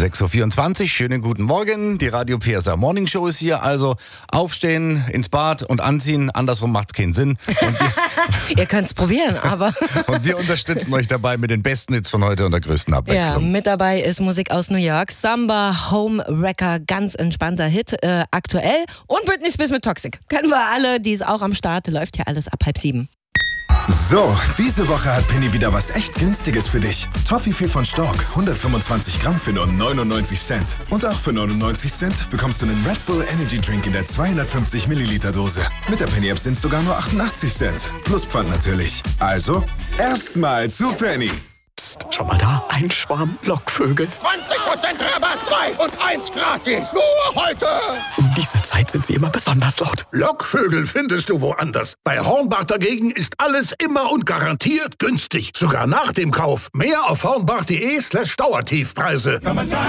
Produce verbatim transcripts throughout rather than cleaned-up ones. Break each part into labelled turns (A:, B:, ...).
A: sechs Uhr vierundzwanzig, schönen guten Morgen. Die Radio P S R Morning Show ist hier. Also aufstehen, ins Bad und anziehen. Andersrum macht's keinen Sinn. Und wir,
B: Ihr könnt's probieren, aber...
A: und wir unterstützen euch dabei mit den besten Hits von heute und der größten Abwechslung.
B: Ja, mit dabei ist Musik aus New York. Samba, Home Wrecker, ganz entspannter Hit, äh, aktuell. Und Britney Spears mit Toxic. Kennen wir alle, die ist auch am Start. Läuft hier alles ab halb sieben.
C: So, diese Woche hat Penny wieder was echt Günstiges für dich. Toffifee von Stork, hundertfünfundzwanzig Gramm für nur neunundneunzig Cent. Und auch für neunundneunzig Cent bekommst du einen Red Bull Energy Drink in der zweihundertfünfzig Milliliter Dose. Mit der Penny App sind es sogar nur achtundachtzig Cent. Plus Pfand natürlich. Also, erstmal zu Penny.
D: Psst, schau mal da, ein Schwarm Lockvögel.
E: zwanzig Prozent Rabatt, zwei und eins gratis. Nur heute.
D: Um diese Zeit sind sie immer besonders laut.
E: Lockvögel findest du woanders. Bei Hornbach dagegen ist alles immer und garantiert günstig. Sogar nach dem Kauf. Mehr auf hornbach.de slash Dauertiefpreise.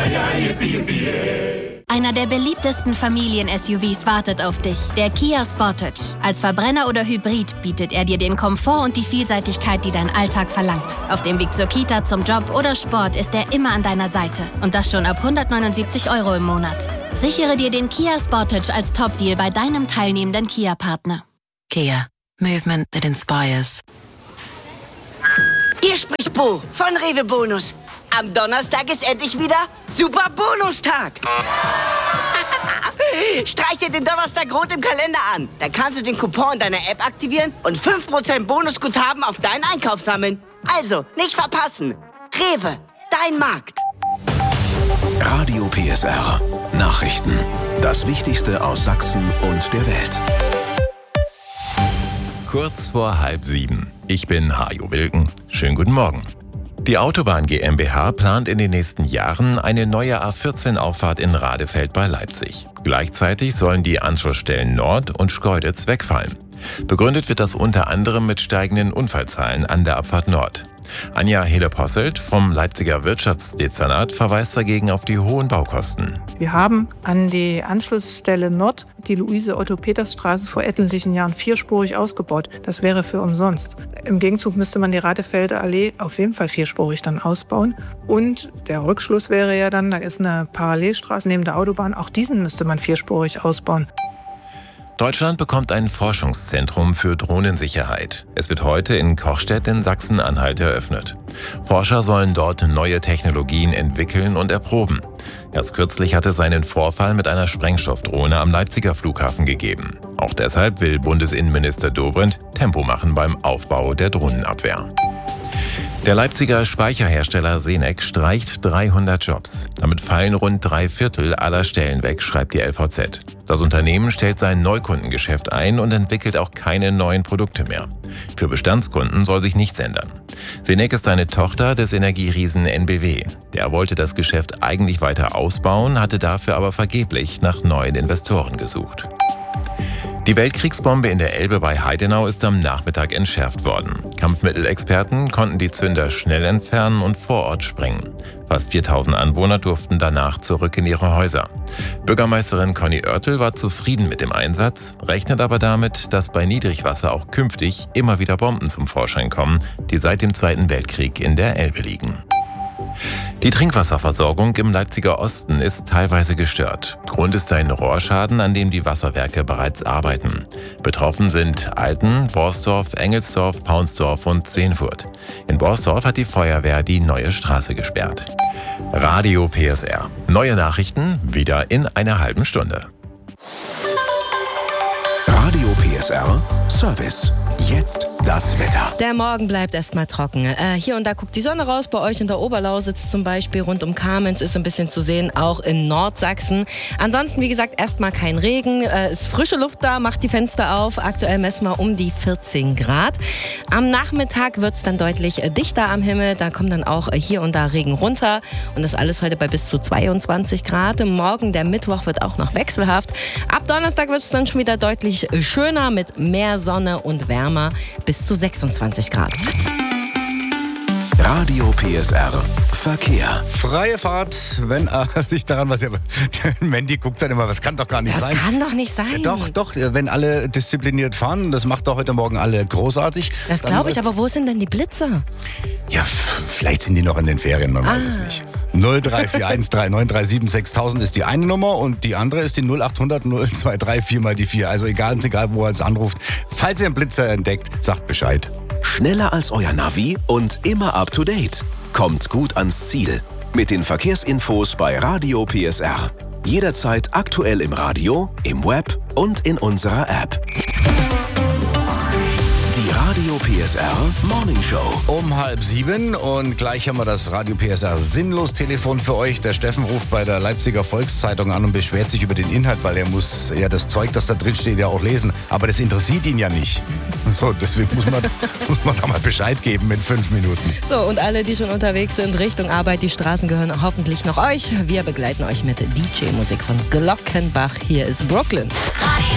F: Einer der beliebtesten Familien-S U Vs wartet auf dich. Der Kia Sportage. Als Verbrenner oder Hybrid bietet er dir den Komfort und die Vielseitigkeit, die dein Alltag verlangt. Auf dem Weg zur Kita, zum Job oder Sport ist er immer an deiner Seite. Und das schon ab hundertneunundsiebzig Euro im Monat. Sichere dir den Kia Sportage als Top-Deal bei deinem teilnehmenden Kia-Partner.
G: Kia. Movement that inspires.
H: Hier spricht Bo von Rewe Bonus. Am Donnerstag ist endlich wieder Super Bonustag. Streich dir den Donnerstag rot im Kalender an. Dann kannst du den Coupon in deiner App aktivieren und fünf Prozent Bonusguthaben auf deinen Einkauf sammeln. Also, nicht verpassen. Rewe, dein Markt.
I: Radio P S R. Nachrichten. Das Wichtigste aus Sachsen und der Welt.
J: Kurz vor halb sieben. Ich bin Hajo Wilken. Schönen guten Morgen. Die Autobahn GmbH plant in den nächsten Jahren eine neue A vierzehn Auffahrt in Radefeld bei Leipzig. Gleichzeitig sollen die Anschlussstellen Nord und Schkeuditz wegfallen. Begründet wird das unter anderem mit steigenden Unfallzahlen an der Abfahrt Nord. Anja Hele-Posselt vom Leipziger Wirtschaftsdezernat verweist dagegen auf die hohen Baukosten.
K: Wir haben an die Anschlussstelle Nord die Luise-Otto-Peters-Straße vor etlichen Jahren vierspurig ausgebaut. Das wäre für umsonst. Im Gegenzug müsste man die Radefelder Allee auf jeden Fall vierspurig dann ausbauen. Und der Rückschluss wäre ja dann, da ist eine Parallelstraße neben der Autobahn, auch diesen müsste man vierspurig ausbauen.
J: Deutschland bekommt ein Forschungszentrum für Drohnensicherheit. Es wird heute in Kochstedt in Sachsen-Anhalt eröffnet. Forscher sollen dort neue Technologien entwickeln und erproben. Erst kürzlich hatte es einen Vorfall mit einer Sprengstoffdrohne am Leipziger Flughafen gegeben. Auch deshalb will Bundesinnenminister Dobrindt Tempo machen beim Aufbau der Drohnenabwehr. Der Leipziger Speicherhersteller Senec streicht dreihundert Jobs. Damit fallen rund drei Viertel aller Stellen weg, schreibt die L V Z. Das Unternehmen stellt sein Neukundengeschäft ein und entwickelt auch keine neuen Produkte mehr. Für Bestandskunden soll sich nichts ändern. Senec ist eine Tochter des Energieriesen N B W. Der wollte das Geschäft eigentlich weiter ausbauen, hatte dafür aber vergeblich nach neuen Investoren gesucht. Die Weltkriegsbombe in der Elbe bei Heidenau ist am Nachmittag entschärft worden. Kampfmittelexperten konnten die Zünder schnell entfernen und vor Ort sprengen. Fast viertausend Anwohner durften danach zurück in ihre Häuser. Bürgermeisterin Conny Oertel war zufrieden mit dem Einsatz, rechnet aber damit, dass bei Niedrigwasser auch künftig immer wieder Bomben zum Vorschein kommen, die seit dem Zweiten Weltkrieg in der Elbe liegen. Die Trinkwasserversorgung im Leipziger Osten ist teilweise gestört. Grund ist ein Rohrschaden, an dem die Wasserwerke bereits arbeiten. Betroffen sind Alten, Borsdorf, Engelsdorf, Paunsdorf und Zwenfurt. In Borsdorf hat die Feuerwehr die neue Straße gesperrt. Radio P S R. Neue Nachrichten wieder in einer halben Stunde.
I: Radio P S R Service. Jetzt das Wetter.
B: Der Morgen bleibt erstmal trocken. Äh, hier und da guckt die Sonne raus, bei euch in der Oberlausitz zum Beispiel, rund um Kamenz ist ein bisschen zu sehen, auch in Nordsachsen. Ansonsten, wie gesagt, erstmal kein Regen, äh, ist frische Luft da, macht die Fenster auf. Aktuell messen wir um die vierzehn Grad. Am Nachmittag wird es dann deutlich äh, dichter am Himmel, da kommt dann auch äh, hier und da Regen runter und das alles heute bei bis zu zweiundzwanzig Grad. Morgen, der Mittwoch, wird auch noch wechselhaft. Ab Donnerstag wird es dann schon wieder deutlich äh, schöner mit mehr Sonne und Wärme bis zu sechsundzwanzig Grad.
I: Radio P S R Verkehr.
A: Freie Fahrt, wenn er äh, sich daran was. Mandy guckt dann immer, das kann doch gar nicht
B: das
A: sein.
B: Das kann doch nicht sein.
A: Doch, doch, wenn alle diszipliniert fahren, das macht doch heute Morgen alle großartig.
B: Das glaube ich, aber wo sind denn die Blitzer?
A: Ja, vielleicht sind die noch in den Ferien, man ah. weiß es nicht. null drei vier eins drei neun drei sieben sechstausend ist die eine Nummer und die andere ist die null achthundert null zwei drei vier mal die vier. Also egal, egal wo er uns anruft. Falls ihr einen Blitzer entdeckt, sagt Bescheid.
I: Schneller als euer Navi und immer up to date. Kommt gut ans Ziel. Mit den Verkehrsinfos bei Radio P S R. Jederzeit aktuell im Radio, im Web und in unserer App. Die Radio P S R Morning Show.
A: Um halb sieben und gleich haben wir das Radio P S R Sinnlos-Telefon für euch. Der Steffen ruft bei der Leipziger Volkszeitung an und beschwert sich über den Inhalt, weil er muss ja das Zeug, das da drin steht, ja auch lesen. Aber das interessiert ihn ja nicht. So, deswegen muss man, muss man da mal Bescheid geben in fünf Minuten.
B: So, und alle, die schon unterwegs sind Richtung Arbeit, die Straßen gehören hoffentlich noch euch. Wir begleiten euch mit D J-Musik von Glockenbach. Hier ist Brooklyn.